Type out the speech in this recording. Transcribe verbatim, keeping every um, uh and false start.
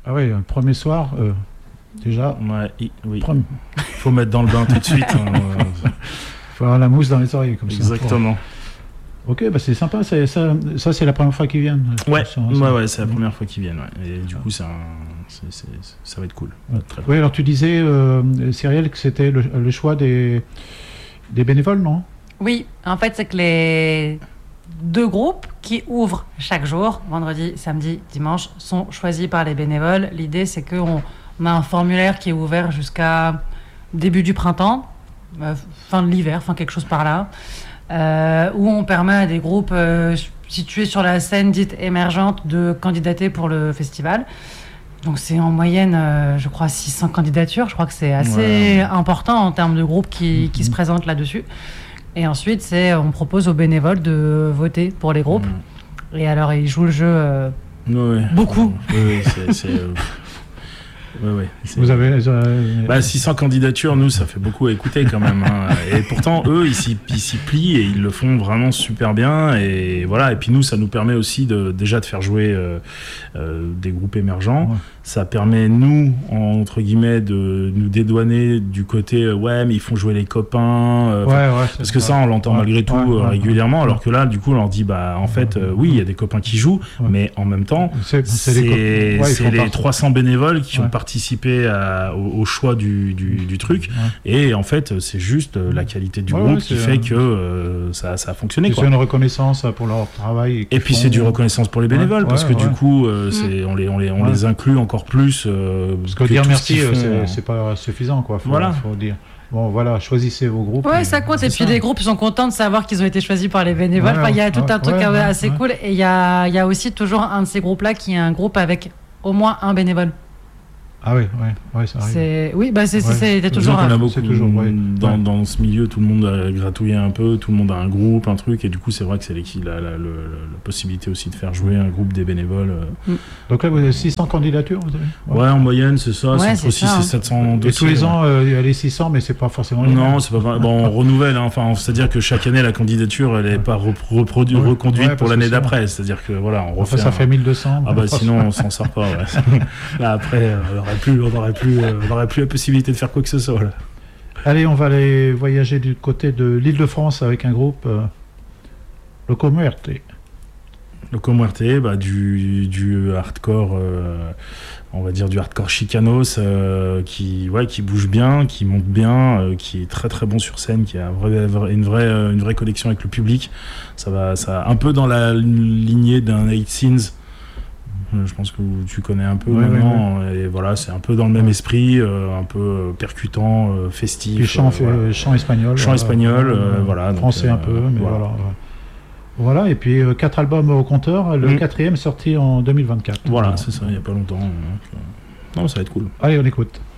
Ah oui, le premier soir, euh, déjà. Ouais, i- oui. Premier... Faut mettre dans le bain tout de suite. Hein, euh... Faut avoir la mousse dans les oreilles comme Exactement. ça. Pour... Ok, bah c'est sympa. C'est, ça, ça, c'est la première fois qu'ils viennent. Ouais, pense, hein, ouais, ouais, c'est la première fois qu'ils viennent. Ouais. Et du coup, c'est un... c'est, c'est, ça va être cool. Ouais. Très Oui, alors tu disais, euh, Cyrielle, que c'était le, le choix des, des bénévoles, non? Oui, en fait, c'est que les deux groupes qui ouvrent chaque jour, vendredi, samedi, dimanche, sont choisis par les bénévoles. L'idée, c'est qu'on on a un formulaire qui est ouvert jusqu'à début du printemps, euh, fin de l'hiver, fin quelque chose par là, euh, où on permet à des groupes euh, situés sur la scène dite émergente de candidater pour le festival. Donc c'est en moyenne, euh, je crois, six cents candidatures. Je crois que c'est assez ouais. important en termes de groupes qui, qui mmh. se présentent là-dessus. Et ensuite, c'est, on propose aux bénévoles de voter pour les groupes. Mmh. Et alors, ils jouent le jeu euh, oui. beaucoup. Oui, oui, c'est... c'est euh... Ouais, ouais, vous avez euh... bah, six cents candidatures, nous, ça fait beaucoup à écouter quand même. Hein. Et pourtant, eux, ils s'y, ils s'y plient et ils le font vraiment super bien. Et voilà. Et puis nous, ça nous permet aussi de, déjà de faire jouer euh, euh, des groupes émergents. Ouais. Ça permet, nous, entre guillemets, de nous dédouaner du côté euh, ouais, mais ils font jouer les copains. Euh, ouais, ouais, parce que ça, on l'entend ouais, malgré tout ouais, euh, régulièrement. Ouais. Alors que là, du coup, on leur dit, bah, en fait, euh, oui, il y a des copains qui jouent, ouais. mais en même temps, c'est, c'est, c'est les, ouais, c'est les trois cents bénévoles qui ouais. ont participé à, au, au choix du, du, du truc. Ouais. Et en fait, c'est juste euh, la qualité du ouais, groupe ouais, qui fait que euh, ça, ça a fonctionné. C'est une reconnaissance pour leur travail. Et puis, font... c'est du reconnaissance pour les bénévoles ouais, parce que ouais. du coup, euh, c'est, on les, on les, on ouais. les inclut encore plus. Euh, Parce que, que dire merci, font, c'est, euh... c'est pas suffisant, quoi. Faut, voilà. Faut dire. Bon, voilà, choisissez vos groupes. Ouais, ça compte. Et puis ça. Les groupes sont contents de savoir qu'ils ont été choisis par les bénévoles. Ouais, enfin, il y a tout ouais, un truc ouais, assez ouais. cool. Et il y a, y a aussi toujours un de ces groupes-là qui est un groupe avec au moins un bénévole. Ah oui, ouais, ouais, ça arrive. C'est... Oui, bah c'est, ouais. c'est, c'est toujours un... beaucoup, c'est toujours ouais. dans, ouais. dans ce milieu, tout le monde a gratouillé un peu, tout le monde a un groupe, un truc, et du coup, c'est vrai que c'est la, la, la, la, la possibilité aussi de faire jouer un groupe des bénévoles. Mm. Donc là, vous avez six cents candidatures, vous avez ouais. ouais, en moyenne, c'est ça, ouais, c'est entre six ça, et sept cents dossiers. Et tous les ans, euh, il y a les six cents, mais c'est pas forcément les Non, c'est pas vrai. Bon, on renouvelle, hein. Enfin, c'est-à-dire que chaque année, la candidature, elle n'est ouais. pas reprodu- ouais. reconduite ouais, pour l'année d'après. C'est-à-dire que voilà, on refait. Après, ça un... fait mille deux cents. Ah bah sinon, on s'en sort pas. Ouais. Là, après, on n'aurait plus, on aurait plus. On n'aurait plus la possibilité de faire quoi que ce soit. Là. Allez, on va aller voyager du côté de l'Île-de-France avec un groupe euh, Loco Muerte. Loco Muerte, bah, du, du hardcore, euh, on va dire du hardcore chicanos, euh, qui, ouais, qui bouge bien, qui monte bien, euh, qui est très très bon sur scène, qui a un vrai, une, vraie, une vraie connexion avec le public. Ça va, ça, un peu dans la lignée d'un Eight Sins. Je pense que tu connais un peu ouais, maintenant, ouais, ouais. Et voilà, c'est un peu dans le même esprit, euh, un peu percutant, euh, festif. Puis chant, euh, voilà. chant espagnol. Chant espagnol, euh, euh, voilà. Français donc, euh, un peu, mais voilà. Voilà, voilà. Et puis euh, quatre albums au compteur, le mmh. quatrième sorti en deux mille vingt-quatre. Voilà, c'est ça, il n'y a pas longtemps. Donc, euh... non, ça va être cool. Allez, on écoute.